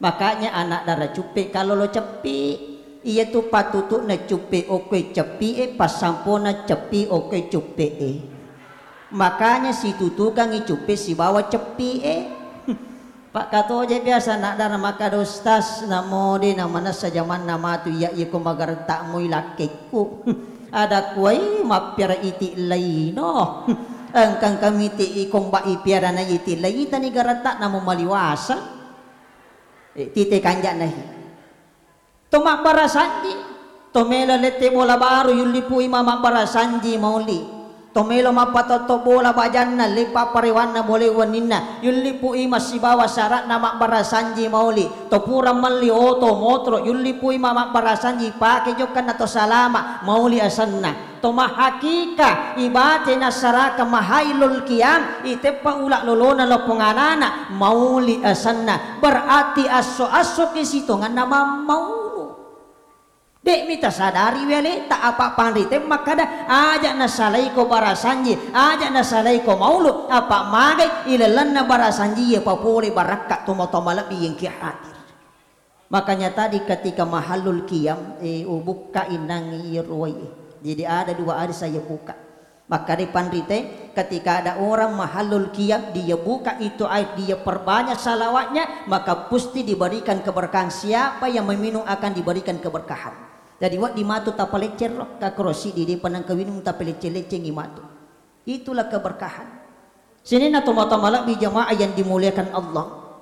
Makanya anak darah cupi kalau lo cepi iya tu patutu na cupi oke cepi pas sampona cepi oke cupi makanya si tutukang icupi si bawa cepi Pak kato aja biasa nak darah maka dostas namo di namana sajaman nama tu ya iku magar tak muy lakiku ada kuai mapira iti laino engkang kami ti ikong ba ipiara na iti lai tani garata namo maliwasa tite kanja nahi tomak barasanji tomela lete bola baru yulipu imama barasanji mauli tomelo mapatoto bola bajanna lipa pariwanna boleh waninna yulipu ima sibawa syarat nama barasanji mauli topura mali oto motro yulipu imama barasanji pake jokan atau salama mauli asanna toma hakika ibate nasaraka mahailul qiyam itepa ulak lolona loponganana mauli asanna berarti aso kisitongan nama maulu dek mita sadari wele tak apa pandite makada aja nasalai ko barasanji aja nasalai ko maulu apa magai ilalanna barasanji ya papole barakat tomo-tomo yang hadir. Makanya tadi ketika mahalul qiyam buka inang irwai jadi ada dua hari saya buka maka di pandite ketika ada orang mahalul qiyam dia buka itu air dia perbanyak salawatnya maka pasti diberikan keberkahan siapa yang meminum akan diberikan keberkahan. Jadi wak di matu tapalecer ka krosi di panang kawinung tapalecer-leceng imatu. Itulah keberkahan. Sini na tumata-malak bi jamaah yang dimuliakan Allah.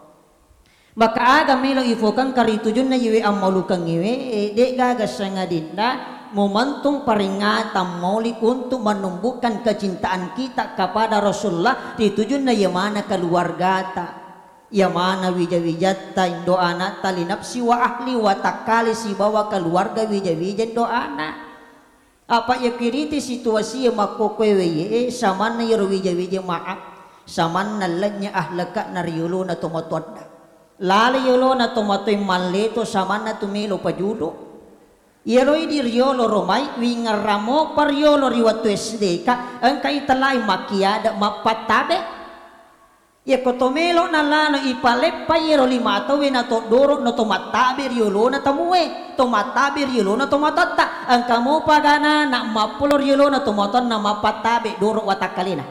Maka aga melo ifokan karitujun na yiwe amalukang yiwe de gagas sangadinda momentum peringatan mauli untuk menumbuhkan kecintaan kita kepada Rasulullah ditujun na yamana keluarga ta yamana wija-wijata doana tali nafsi wa ahli wa takali si bawa keluarga wija-wija doana apa ya kiriti situasi yang makokwewe samana yaro wija-wija maaf samana lanya ahlaka nariyulo na tumatwadda lali yulo na tumatoy maleto samana tumilo pajudo yaro di riolo romay wingaramo pariolo riwatu esdeka angkay talay makiada mapatabe ya kotomelo na lano ipalepa yero limato we na to doro no tomatabe riolo na tamue tomatabe riolo na tomatata ang kamo pagana na mapulo riolo na tomaton na mapatabe doro watakalina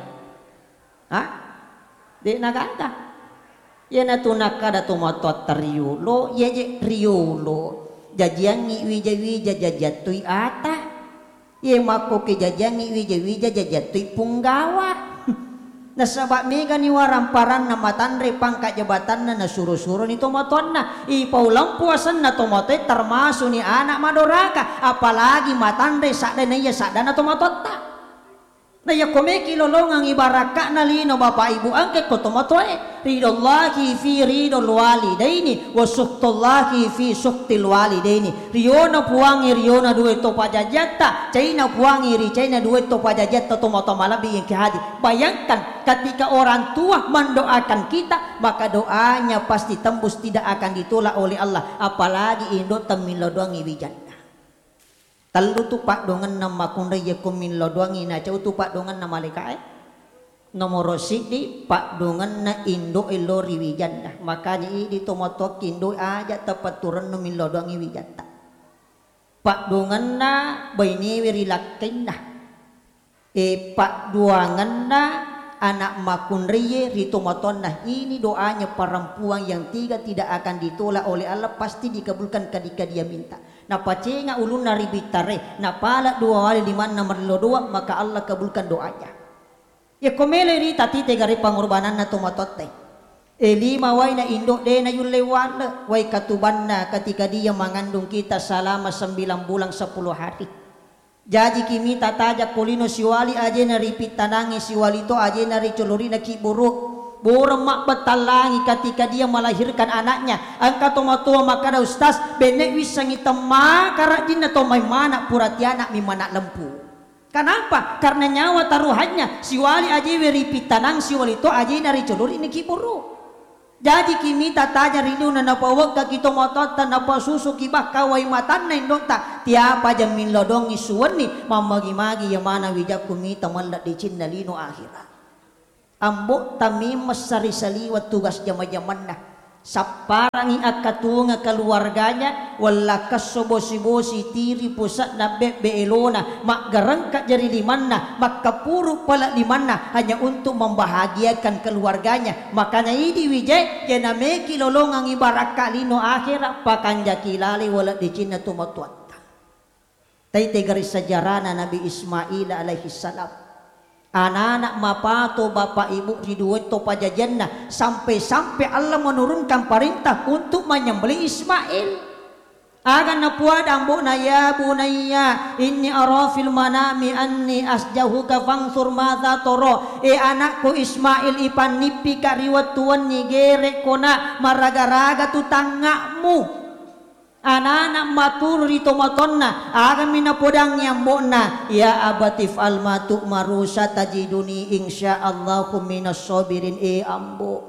ha di naganda ya na tunakada tomatot riolo ya je riolo jajangi wija-wija jajatui ata ye mako ke jajangi wija-wija jajatui punggawa nasabak mega ni waramparan na matanre pangkat jabatan na nasuro-suro ni tomaton na ipaulang puasan na tomatoy termasuk ni anak madoraka apalagi matanre sakda na iya sakda na tomatot ta na ya komeki lolongang ibaraka na lino bapak ibu angke ko tomatoy ridallahi fi ridul walidaini wa suqtullahi fi suqtil walidaini riona puangi riona duit to pajajata caina puangi ri caina duit to pajajata tomato malabi yang kehadi bayangkan ketika orang tua mendoakan kita maka doanya pasti tembus tidak akan ditolak oleh Allah apalagi indo tamilo doang iwijan talu tupak dongan nama kunda yakum min lodwangi na cau tupak dongan nama lekai nomor sidi pak dongan na indo elo riwijan makanya ini tomatok indo aja tepat turun no min lodwangi wijata pak dongan na baini wirilakin pak duangan na anak makundriye ritomaton nah ini doanya perempuan yang tidak akan ditolak oleh Allah pasti dikabulkan ketika dia minta na pacenga ulun nari bitare na pala dua wali di mana nomor dua maka Allah kabulkan doanya ya komele ri tati tegari pangorbanan na tomatote lima wai na indok de na yulewan wai katubanna ketika dia mengandung kita selama 9 bulan 10 hari jadi kimi tataja kulino siwali aje na ripit tanangi siwali to aje na ricolori na kiburu borong mak betalangi ketika dia melahirkan anaknya angka tomatua maka da ustaz benek wisang itama karajin atau maimana purati anak mimana lempu kenapa karena nyawa taruhannya siwali aje ripit tanang siwali to aje na ricolori na kiburu jadi kimi tataja rindu na napawag ka kito matata napasuso kibak kaway matan na indota tiapa jamin lodong isuan ni mamagi-magi yamana wijak kumita malak di cinnalino akhirat ambok tamim masari-saliwat tugas jama-jaman na saparangi akatunga keluarganya wala kasobosi-bosi tiri pusat na beelona maggarangka jari limanna makapuro pala limanna hanya untuk membahagiakan keluarganya. Makanya ini wijay yana me kilolongang ibarat kalino akhirat pakanja kilali wala di Cina tumatuata. Tay garis sejarah na Nabi Ismail alaihi salam. Anak-anak mapato bapak ibu riduet to pajajanna sampai-sampai Allah menurunkan perintah untuk menyembelih Ismail. Agan napuad ambo na ya bunayya inni arafil manami anni asjahuka fangsur madza toro. Anakku Ismail ipan nipi kariwat tuan ni gere kona maraga-raga tu tangakmu. Anak-anak matur rito matonna akan minapodang nyambona ya abatif almatu marusa tajiduni insyaallahu minas sabirin ambo.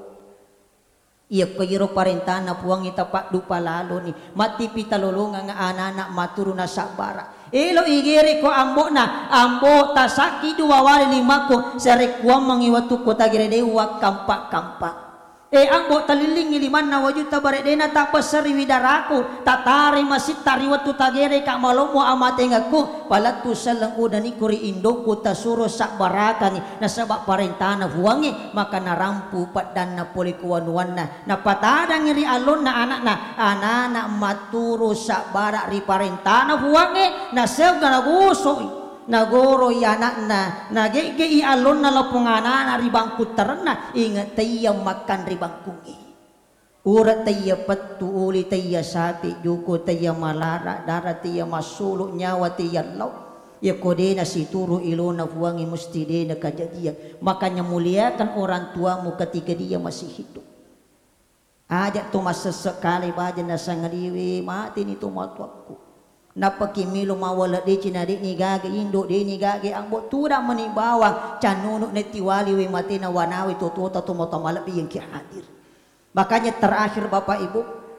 Iya kayro parentana puang itapak dupa lalo ni mati pitalolonga nga anak-anak maturu na sabara. Elo igiri ko ambo na ambo tasaki duwawali lima ko sarekuang mangiwatu ko tagirede wak kampak-kampak. Ambo taliling iliman na wajud tabaredena tak pasari widaraku tatari masit tariwat tu tagere kak malomo amatengaku palatu salang udani kuri indo ku tasuro sak barakani nasabak parentana huangi maka narampu padan na polikuan-wan na patadang iri alon na anak maturo sak barak ri parentana huangi nasab na nagusok nagoro anak nagege i alon na lapungana na ribangku terna ingat taya makan ribangkungi urat taya patu uli taya sapi juko taya malara darah taya masulu nyawa taya lau ya kodena si turu ilona huangi musti dena kejadian. Makanya muliakan orang tuamu ketika dia masih hidup. Ajak tu masa sekali baja nasa ngadiwi mati ni tu matuaku napa kimilo mawala di Cina di ni gage indo di ni gage ang botura manibawa canunuk netiwali we mati na wanawi tutu tatu motomalapi yang hadir. Makanya terakhir Bapak Ibu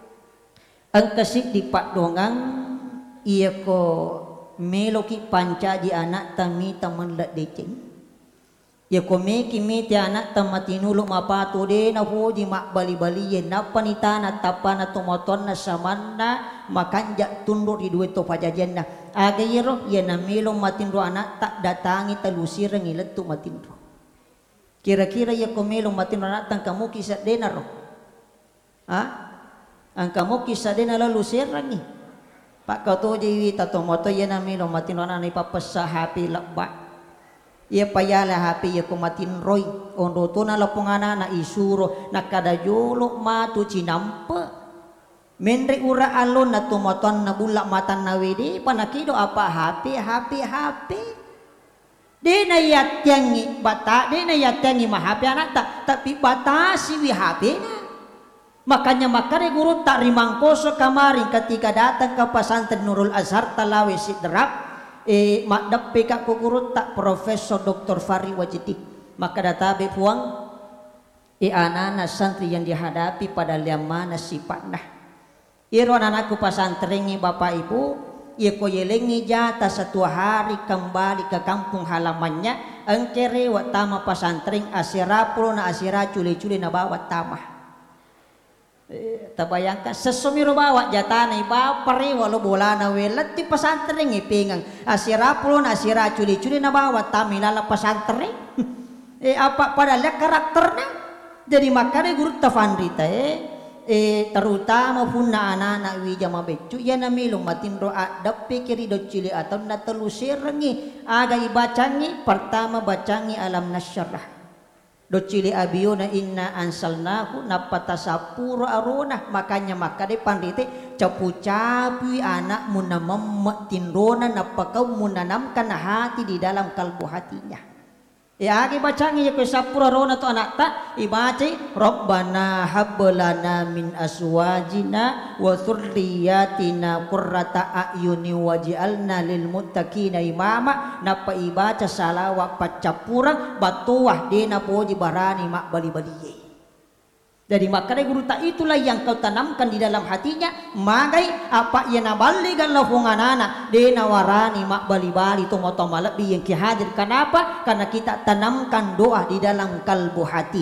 ang kasih di Pak Dongang iya ko meloki panca di anak tami taman lak deceng ya ko me kimi ti anak tamatinuluk mapato de na hoji mak bali-bali yen na panitana tapana tomoton na samanna makanja tundur di duit to pajajanna agayro ya na melo matindro anak tak datangi talusir ngilet tu matindro kira-kira ya ko melo matindro anak tang kamu kisah denaro ang kamu kisah denaro lusir ni pak kau to jiwi tatomoto ya na melo matindro anak ni papasa happy labak ia payala hapi ia kumatin roy ondo to na lapungana na isuro nakadajolo matu cinampe menre ura alon na tumoton na bulak matan na wedi panakido apa hapi de na yatyangi bata de na yatyangi mahapi anak tapi bata si wi hapi na makanya makare guru tak rimangkoso kamarin ketika datang ke pesantren Nurul Azhar Talawi Sidrap makdap peka kukurut tak Profesor Dr. Fari Wajidi maka databe puang anak-anak santri yang dihadapi pada liamana sifatna iro anakku pasantrengi Bapak Ibu ko yelengi jata satu hari kembali ke kampung halamannya engkere watama pasantren asirapulo na asira culi-culi na bawa tamah tabayangkan sesumiro bawa jatana iba pare walau bola na welat di pesantren ngipingang asirapulon asira culi-culi na bawa tamilala pesantren apa pada lihat karakternya jadi makanya guru tafandrita terutama punna anak-anak wijama becu ya namilong matindro adap pikiri do cili atau na telusirangi aga ibacangi pertama bacangi alam nasyarah do cili abiona inna ansalnahu napatasapuro arona makanya maka de pandite capu-capu anak munamam tindrona napakau munanamkan hati di dalam kalbu hatinya agi bacangi ya sapuro arona to anak ta ibaci rabbana hablana min aswajina wa dzurriyyatina qurrata a'yuni waj'alna lil muttaqina imama napa ibaca salawat pacapurang batuah dena poji barani mak bali-bali. Jadi makanya guru tak itulah yang kau tanamkan di dalam hatinya magai apa yang nabaligan lahunganana dena warani mak bali-bali tomo-tomo lebih yang kihadir. Kenapa? Karena kita tanamkan doa di dalam kalbu hatinya.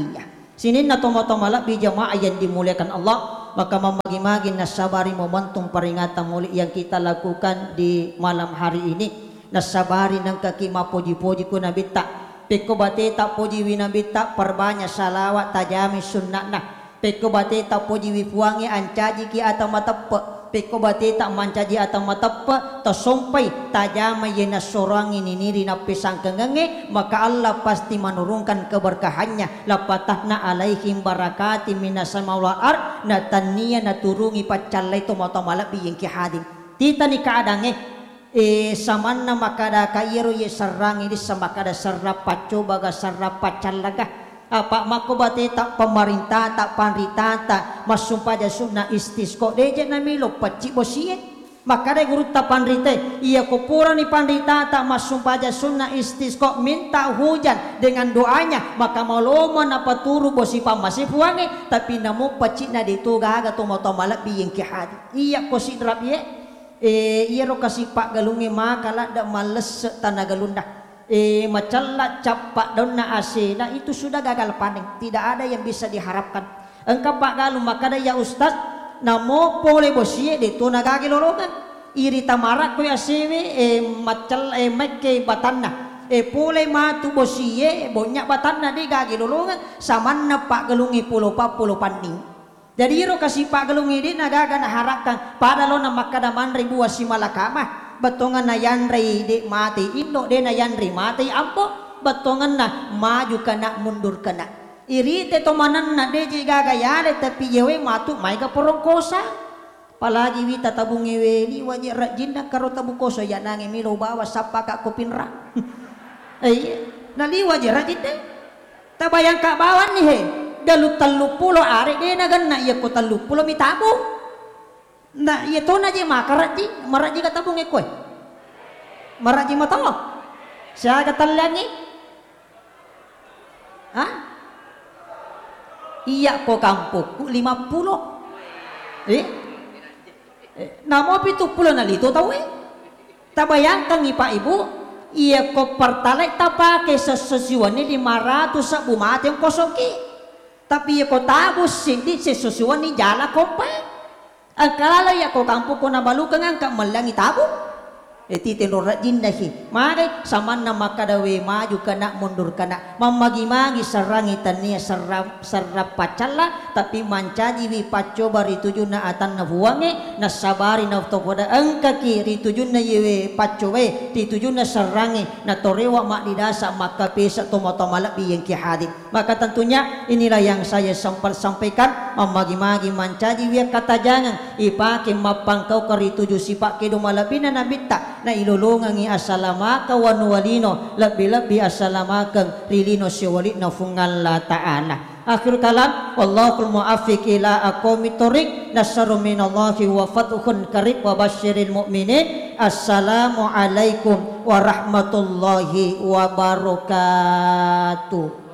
Sinin na tomo-tomala bi jamaah yang dimuliakan Allah, maka memagi-magi nasabari momentum peringatan mulia yang kita lakukan di malam hari ini. Nasabari ng kakima puji-puji ko Nabi ta. Peko bate ta puji wi Nabi ta perbanyak salawat tajami sunnah na. Peko bate ta puji wi puangi ancaji ki atau matappa. Peko bate tak mancaji atau matappa ta sompai tajama yena sorangi niniri na pisang kengenge, maka Allah pasti menurunkan keberkahannya. Lapatahna alaihim barakati minas sama wal ard, na tania na turungi pacalai to motomala biyeng ki hadim. Tita ni kaadange samanna makada kayero ye sarang ini samakada sarra paco baga sarra pacalaga. Apa mako bate tak pemerintah tak panrita tak masumpa jasuna istisqo deje namilo paci bosie maka de guru tak panrita iya kupura ni panrita tak masumpa jasuna istisqo minta hujan dengan doanya maka malomo na paturu bosi pamasi puange tapi namo paci na dituga aga to moto malak biyeng ki hadi iya kosi drap ye iya ro kasi pak galunge makala da males tanaga lundah macalla capak daun na asena itu sudah gagal panen, tidak ada yang bisa diharapkan. Engkau pak galu maka ya ustaz namo pole bosie de to nagagi lorogan iri tamarak ko asewe macal mekke batanna pole matu bosie bonyak batanna de gagi lorogan samanna pak galungi pulo panding. Jadi iro kasih pak galungi de nagaga na harakkan padalo na makadaman ribu wasimalakama batongan na yanri di mati indo de na yanri mati ampo batongan na maju kana mundur kana irite to manan na de gaga yale tapi yewe matu mai ka porongkosa palagi wi tatabungi we waje rajin na karo tabukoso ya nange milo bawa sapa ka kopinra na li waje rajin de tabayang ka bawan ni he galu 30 are de na ganna ya ko 30 mi tabung nah iya to na je makaraji maraji kata bunge kue maraji matolo siya katalyangi ha iya ko kampuk 50 namo 70 na lito tawe tabayangkan ipa ibu iya ko pertalite tapake sesusuan ni 500 sa bumati ang kosoki tapi iya ko tabus hindi sesusuan ni jala kompa ang kalala ya ko kampo ko na balukan ang kamalangi tabo titino rajin nahi mare saman na makadawe maju kana mundur kana mamagi-magi sarangitan niya sarap pacala tapi mancaji wi paco bari tuju na atan na buwange na sabari na tokoda ang kaki ritujun na yewe paco we titujun na sarangi na torewa mak didasa maka pesa tomotomala biyeng ki hadi maka tentunya inilah yang saya sampaikan mamagi-magi mancaji wi kata jangan ipake mapangkau kari tuju sipak kedo malabina na bitta na ilulungan i asalamaka wanuwalino labi-labi asalamakan rilino siwali na fungal la ta'ala akhir kalam wallahul mu'afiq ila aqomi torik nasaru minallahi wa fatuhun karib wa basyiril mu'minin assalamu alaikum warahmatullahi wabarakatuh.